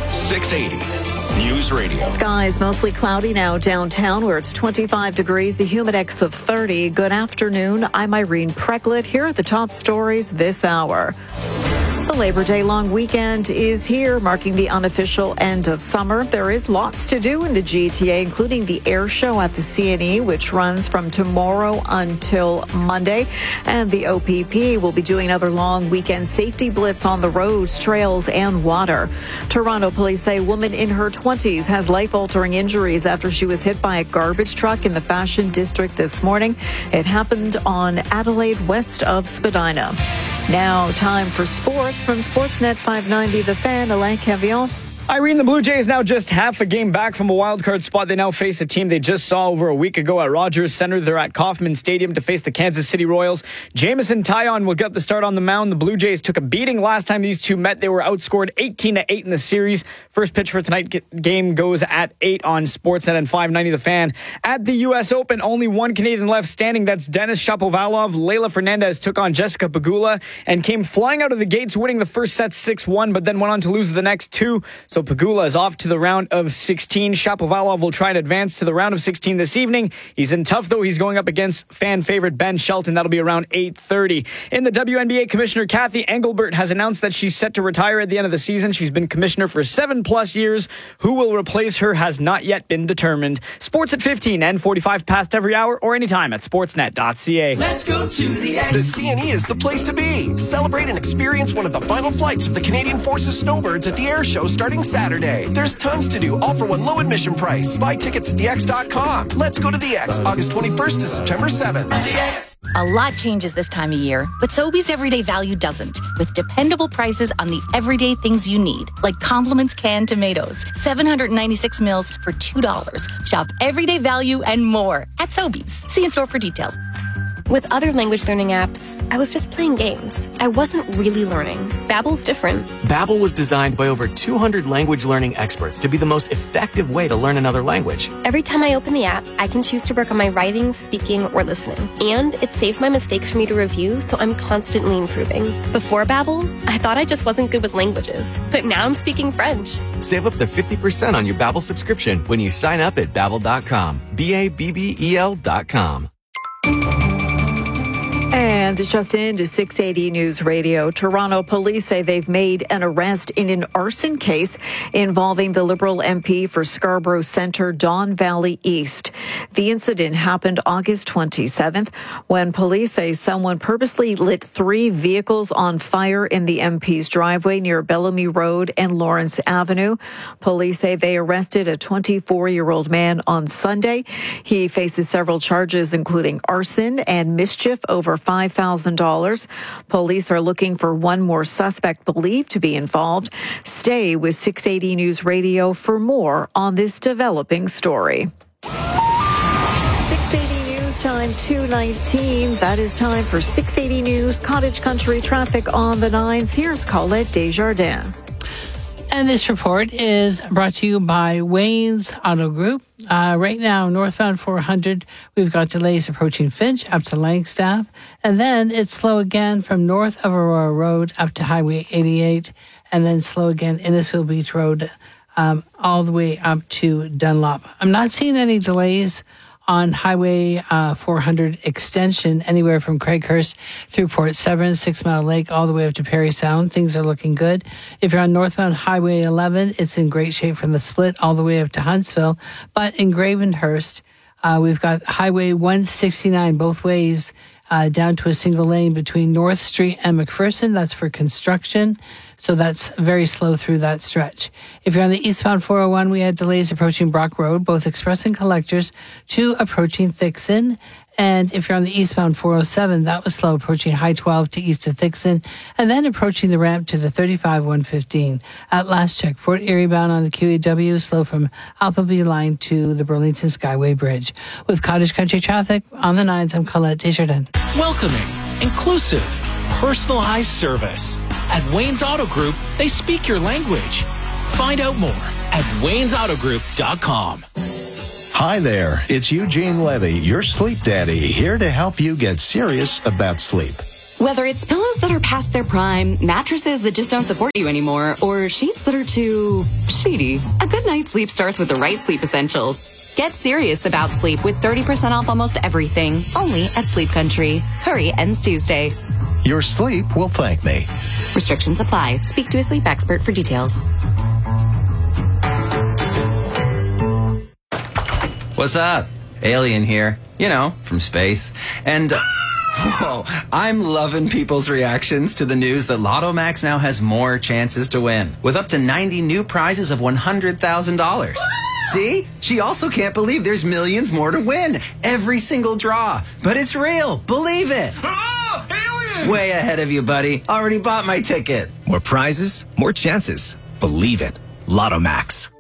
S10: 680 News Radio.
S4: Skies mostly cloudy now downtown where it's 25 degrees, a humidex of 30. Good afternoon. I'm Irene Precklett. Here are the top stories this hour. The Labor Day long weekend is here, marking the unofficial end of summer. There is lots to do in the GTA, including the air show at the CNE, which runs from tomorrow until Monday. And the OPP will be doing another long weekend safety blitz on the roads, trails, and water. Toronto police say a woman in her 20s has life-altering injuries after she was hit by a garbage truck in the Fashion District this morning. It happened on Adelaide, west of Spadina. Now, time for sports from Sportsnet 590, The Fan, Alain Cavillon.
S12: Irene, the Blue Jays now just half a game back from a wildcard spot. They now face a team they just saw over a week ago at Rogers Center. They're at Kauffman Stadium to face the Kansas City Royals. Jamison Taillon will get the start on the mound. The Blue Jays took a beating last time these two met. They were outscored 18-8 in the series. First pitch for tonight's game goes at 8 on Sportsnet and 590 The Fan. At the U.S. Open, only one Canadian left standing. That's Denis Shapovalov. Leylah Fernandez took on Jessica Pegula and came flying out of the gates, winning the first set 6-1, but then went on to lose the next two. So Pegula is off to the round of 16. Shapovalov will try and advance to the round of 16 this evening. He's in tough, though. He's going up against fan favorite Ben Shelton. That'll be around 8:30. In the WNBA, Commissioner Kathy Engelbert has announced that she's set to retire at the end of the season. She's been commissioner for 7+ years. Who will replace her has not yet been determined. Sports at 15 and 45 past every hour or anytime at sportsnet.ca.
S20: Let's go to the X. The CNE is the place to be. Celebrate and experience one of the final flights of the Canadian Forces Snowbirds at the air show starting Saturday. There's tons to do, all for one low admission price. Buy tickets at thex.com. Let's go to the X, August 21st to September 7th.
S17: A lot changes this time of year, but Sobeys Everyday Value doesn't, with dependable prices on the everyday things you need, like Compliments canned tomatoes, 796 mils for $2. Shop Everyday Value and more at Sobeys. See in store for details.
S25: With other language learning apps, I was just playing games. I wasn't really learning. Babbel's different.
S26: Babbel was designed by over 200 language learning experts to be the most effective way to learn another language.
S25: Every time I open the app, I can choose to work on my writing, speaking, or listening. And it saves my mistakes for me to review, so I'm constantly improving. Before Babbel, I thought I just wasn't good with languages. But now I'm speaking French.
S26: Save up to 50% on your Babbel subscription when you sign up at Babbel.com. BABBEL.com.
S4: And it's just into 680 News Radio. Toronto police say they've made an arrest in an arson case involving the Liberal MP for Scarborough Centre, Don Valley East. The incident happened August 27th when police say someone purposely lit 3 vehicles on fire in the MP's driveway near Bellamy Road and Lawrence Avenue. Police say they arrested a 24-year-old man on Sunday. He faces several charges, including arson and mischief over $5,000. Police are looking for one more suspect believed to be involved. Stay with 680 News Radio for more on this developing story. News Time 2:19. That is time for 680 News Cottage Country traffic on the 9s. Here's Colette Desjardins.
S5: And this report is brought to you by Wayne's Auto Group. Right now, northbound 400, we've got delays approaching Finch up to Langstaff. And then it's slow again from north of Aurora Road up to Highway 88. And then slow again Innisfil Beach Road all the way up to Dunlop. I'm not seeing any delays on Highway 400 extension anywhere from Craighurst through Port Severn, 6 Mile Lake, all the way up to Parry Sound. Things are looking good. If you're on northbound Highway 11, it's in great shape from the split all the way up to Huntsville. But in Gravenhurst, we've got Highway 169 both ways down to a single lane between North Street and McPherson. That's for construction. So that's very slow through that stretch. If you're on the eastbound 401, we had delays approaching Brock Road, both express and collectors, to approaching Thixon. And if you're on the eastbound 407, that was slow approaching High 12 to east of Thixon, and then approaching the ramp to the 35-115. At last check, Fort Erie bound on the QEW, slow from Appleby Line to the Burlington Skyway Bridge. With Cottage Country traffic on the 9s, I'm Colette Desjardins.
S3: Welcoming, inclusive, personalized service. At Wayne's Auto Group, they speak your language. Find out more at waynesautogroup.com.
S7: Hi there, it's Eugene Levy, your sleep daddy, here to help you get serious about sleep.
S8: Whether it's pillows that are past their prime, mattresses that just don't support you anymore, or sheets that are too sheety, a good night's sleep starts with the right sleep essentials. Get serious about sleep with 30% off almost everything, only at Sleep Country. Hurry, ends Tuesday.
S7: Your sleep will thank me.
S8: Restrictions apply. Speak to a sleep expert for details.
S19: What's up? Alien here. You know, from space. And, whoa, I'm loving people's reactions to the news that Lotto Max now has more chances to win, with up to 90 new prizes of $100,000. See? She also can't believe there's millions more to win. Every single draw. But it's real. Believe it. Oh, alien! Way ahead of you, buddy. Already bought my ticket.
S21: More prizes, more chances. Believe it. Lotto Max.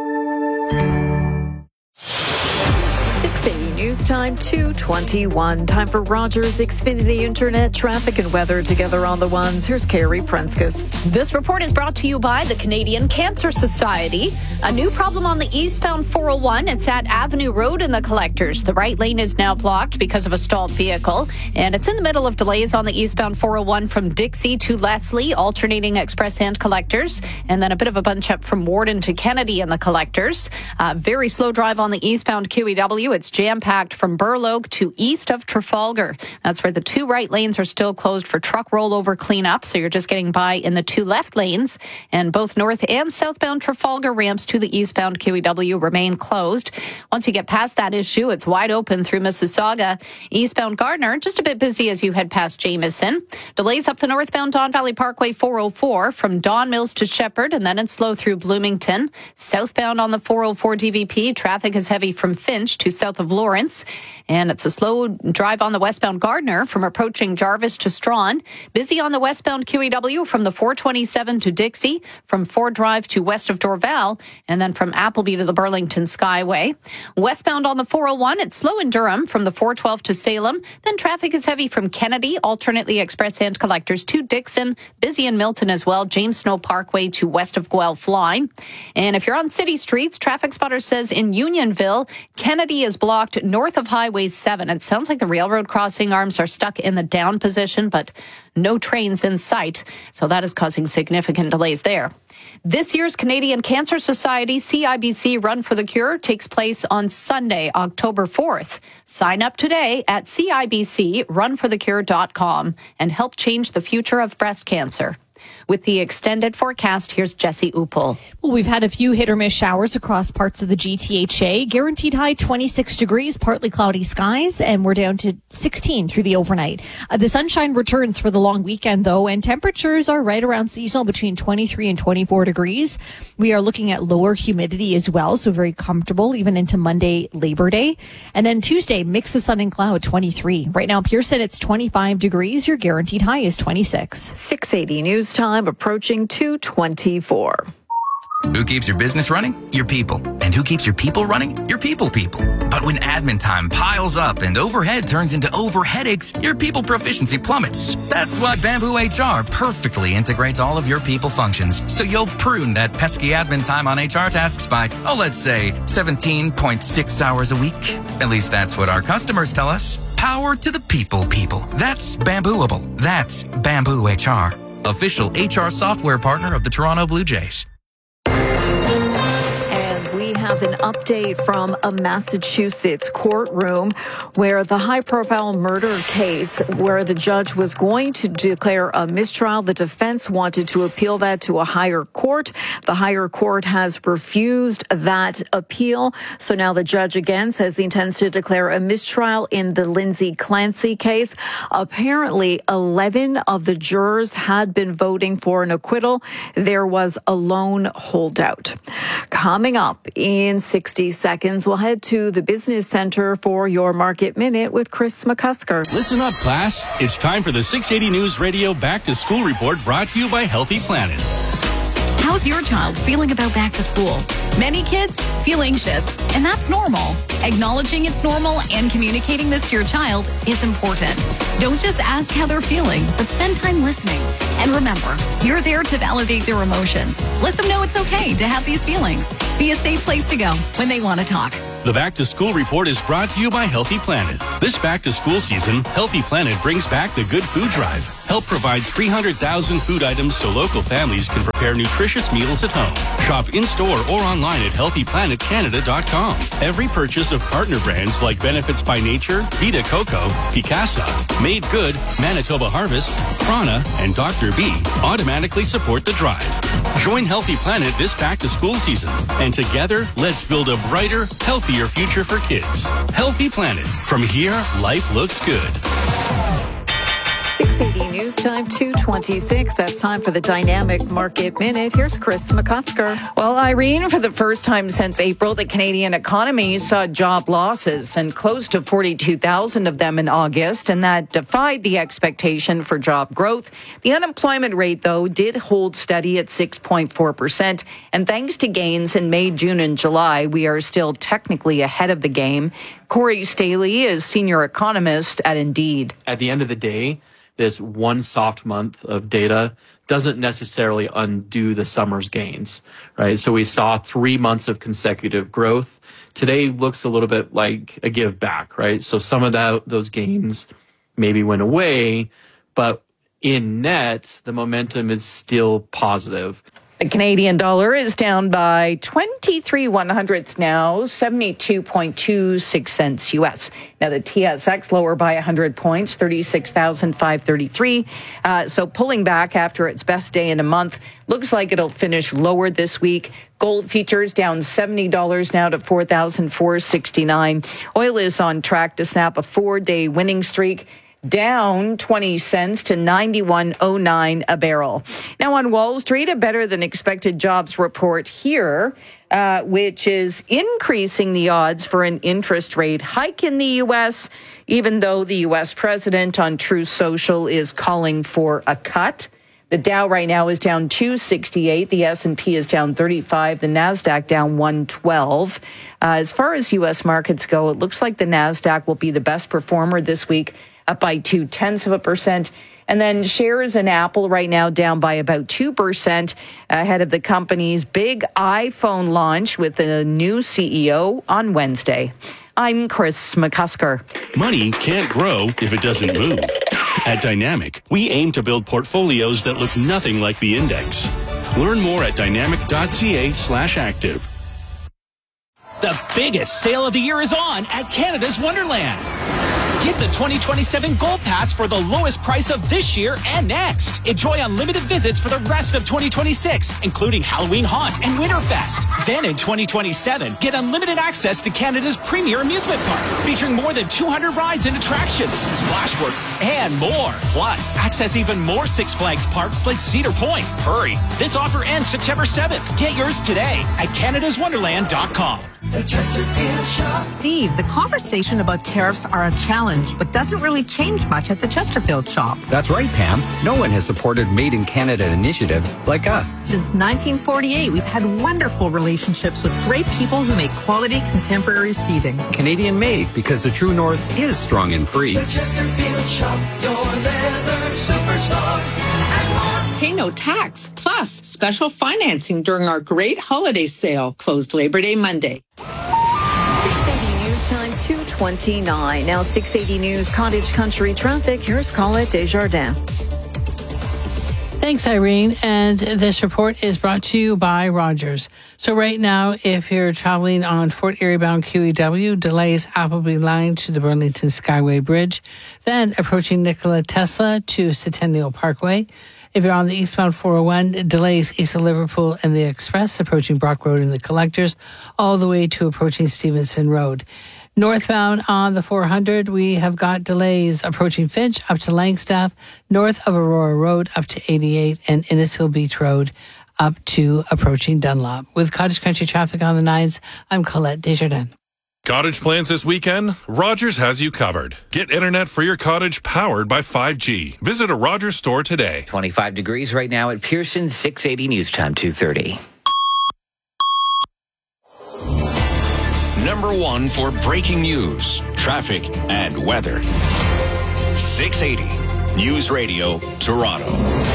S4: 680 News Time 2:21. Time for Rogers Xfinity Internet traffic and weather together on the 1s. Here's Carrie Prenskus.
S17: This report is brought to you by the Canadian Cancer Society. A new problem on the eastbound 401. It's at Avenue Road in the Collectors. The right lane is now blocked because of a stalled vehicle, and it's in the middle of delays on the eastbound 401 from Dixie to Leslie, alternating express and collectors, and then a bit of a bunch up from Warden to Kennedy in the Collectors. Very slow drive on the eastbound QEW. It's jam-packed from Burloak to east of Trafalgar. That's where the two right lanes are still closed for truck rollover cleanup, so you're just getting by in the two left lanes, and both north and southbound Trafalgar ramps to the eastbound QEW remain closed. Once you get past that issue, it's wide open through Mississauga. Eastbound Gardner, just a bit busy as you head past Jameson. Delays up the northbound Don Valley Parkway 404 from Don Mills to Shepherd, and then it's slow through Bloomington. Southbound on the 404 DVP, traffic is heavy from Finch to south of Lawrence, and it's a slow drive on the westbound Gardner from approaching Jarvis to Strawn. Busy on the westbound QEW from the 427 to Dixie, from Ford Drive to west of Dorval, and then from Appleby to the Burlington Skyway. Westbound on the 401, it's slow in Durham from the 412 to Salem. Then traffic is heavy from Kennedy, alternately express and collectors to Dixon. Busy in Milton as well, James Snow Parkway to west of Guelph Line. And if you're on city streets, Traffic Spotter says in Unionville, Kennedy is blocked north of Highway 7. It sounds like the railroad crossing arms are stuck in the down position, but no trains in sight. So that is causing significant delays there. This year's Canadian Cancer Society CIBC Run for the Cure takes place on Sunday, October 4th. Sign up today at CIBCRunforthecure.com and help change the future of breast cancer. With the extended forecast, here's Jesse Upel.
S15: Well, we've had a few hit or miss showers across parts of the GTHA. Guaranteed high 26 degrees, partly cloudy skies, and we're down to 16 through the overnight. The sunshine returns for the long weekend, though, and temperatures are right around seasonal between 23 and 24 degrees. We are looking at lower humidity as well, so very comfortable even into Monday, Labor Day. And then Tuesday, mix of sun and cloud, 23. Right now, Pearson, it's 25 degrees. Your guaranteed high is 26.
S4: 680 News Time approaching 2:24.
S22: Who keeps your business running? Your people. And
S1: And who keeps your people running? Your people. But when admin time piles up and overhead turns into overheadaches, your people proficiency plummets. That's why Bamboo HR perfectly integrates all of your people functions. So you'll prune that pesky admin time on HR tasks by, let's say 17.6 hours a week. At least that's what our customers tell us. Power to the people. That's Bambooable. That's Bamboo HR. Official HR software partner of the Toronto Blue Jays.
S4: We have an update from a Massachusetts courtroom where the high-profile murder case where the judge was going to declare a mistrial. The defense wanted to appeal that to a higher court. The higher court has refused that appeal. So now the judge again says he intends to declare a mistrial in the Lindsay Clancy case. Apparently, 11 of the jurors had been voting for an acquittal. There was a lone holdout. Coming up in 60 seconds, we'll head to the Business Center for your Market Minute with Chris McCusker.
S11: Listen up, class. It's time for the 680 News Radio Back to School Report brought to you by Healthy Planet.
S13: How's your child feeling about back to school? Many kids feel anxious, and that's normal. Acknowledging it's normal and communicating this to your child is important. Don't just ask how they're feeling, but spend time listening. And remember, you're there to validate their emotions. Let them know it's okay to have these feelings. Be a safe place to go when they want to talk.
S11: The Back to School Report is brought to you by Healthy Planet. This back to school season, Healthy Planet brings back the Good Food Drive. Help provide 300,000 food items so local families can prepare nutritious meals at home. Shop in-store or online at healthyplanetcanada.com. Every purchase of partner brands like Benefits by Nature, Vita Coco, Picasa, Made Good, Manitoba Harvest, Prana, and Dr. B automatically support the drive. Join Healthy Planet this back to school season. And together, let's build a brighter, healthier future for kids. Healthy Planet. From here, life looks good.
S4: 680 News Time, 2:26. That's time for the Dynamic Market Minute. Here's Chris McCusker.
S14: Well, Irene, for the first time since April, the Canadian economy saw job losses and close to 42,000 of them in August, and that defied the expectation for job growth. The unemployment rate, though, did hold steady at 6.4%, and thanks to gains in May, June, and July, we are still technically ahead of the game. Corey Staley is senior economist at Indeed.
S22: At the end of the day, this one soft month of data doesn't necessarily undo the summer's gains, right? So we saw 3 months of consecutive growth. Today looks a little bit like a give back, right? So some of those gains maybe went away, but in net, the momentum is still positive.
S14: The Canadian dollar is down by 23 100ths now, 72.26 cents U.S. Now the TSX lower by 100 points, 36,533. So pulling back after its best day in a month. Looks like it'll finish lower this week. Gold futures down $70 now to $4,469. Oil is on track to snap a 4-day winning streak, down 20 cents to 91.09 a barrel. Now on Wall Street, a better than expected jobs report here, which is increasing the odds for an interest rate hike in the U.S., even though the U.S. president on Truth Social is calling for a cut. The Dow right now is down 268. The S&P is down 35. The NASDAQ down 112. As far as U.S. markets go, it looks like the NASDAQ will be the best performer this week, up by 0.2%. And then shares in Apple right now down by about 2% ahead of the company's big iPhone launch with a new CEO on Wednesday. I'm Chris McCusker.
S11: Money can't grow if it doesn't move. At Dynamic, we aim to build portfolios that look nothing like the index. Learn more at dynamic.ca/active.
S3: The biggest sale of the year is on at Canada's Wonderland. Get the 2027 Gold Pass for the lowest price of this year and next. Enjoy unlimited visits for the rest of 2026, including Halloween Haunt and Winterfest. Then in 2027, get unlimited access to Canada's premier amusement park, featuring more than 200 rides and attractions, Splashworks, and more. Plus, access even more Six Flags parks like Cedar Point. Hurry, this offer ends September 7th. Get yours today at canadaswonderland.com.
S18: The Chesterfield Shop.
S2: Steve, the conversation about tariffs are a challenge, but doesn't really change much at the Chesterfield Shop.
S6: That's right, Pam. No one has supported Made in Canada initiatives like us.
S2: Since 1948, we've had wonderful relationships with great people who make quality contemporary seating.
S6: Canadian made, because the True North is strong and free.
S18: The Chesterfield Shop, your leather superstar.
S2: Pay no tax, plus special financing during our great holiday sale, closed Labor Day Monday.
S4: 680 News Time 2:29. Now 680 News Cottage Country traffic. Here's Colette Desjardins.
S5: Thanks, Irene. And this report is brought to you by Rogers. So right now, if you're traveling on Fort Erie bound QEW, delays Appleby Line to the Burlington Skyway Bridge, then approaching Nikola Tesla to Centennial Parkway. If you're on the eastbound 401, delays east of Liverpool and the Express, approaching Brock Road and the Collectors, all the way to approaching Stevenson Road. Northbound on the 400, we have got delays approaching Finch up to Langstaff, north of Aurora Road up to 88, and Innisfil Beach Road up to approaching Dunlop. With Cottage Country traffic on the 9s, I'm Colette Desjardins.
S9: Cottage plans this weekend? Rogers has you covered. Get internet for your cottage powered by 5G. Visit a Rogers store today.
S16: 25 degrees right now at Pearson, 680 News Time 2:30.
S10: Number one for breaking news, traffic, and weather. 680 News Radio, Toronto.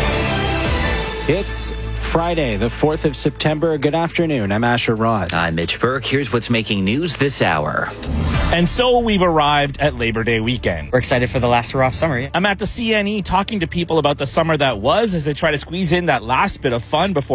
S23: It's Friday, the 4th of September. Good afternoon. I'm Asher Roth.
S16: I'm Mitch Burke. Here's what's making news this hour.
S24: And so we've arrived at Labor Day weekend.
S27: We're excited for the last hurrah of summer. Yeah?
S24: I'm at the CNE talking to people about the summer that was as they try to squeeze in that last bit of fun before